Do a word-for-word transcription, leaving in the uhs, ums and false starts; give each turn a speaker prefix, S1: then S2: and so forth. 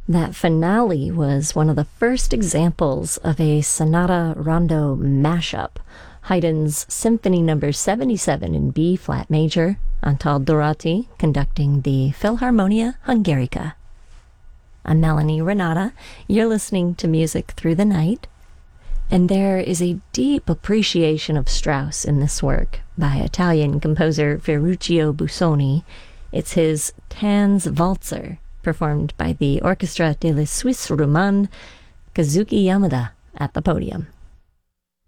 S1: That finale was one of the first examples of a sonata rondo mashup. Haydn's Symphony Number seventy-seven in B-flat major, Antal Dorati conducting the Philharmonia Hungarica. I'm Melanie Renata. You're listening to Music Through the Night, and there is a deep appreciation of Strauss in this work by Italian composer Ferruccio Busoni. It's his Tanz Walzer, performed by the Orchestra de la Suisse Romande, Kazuki Yamada at the podium.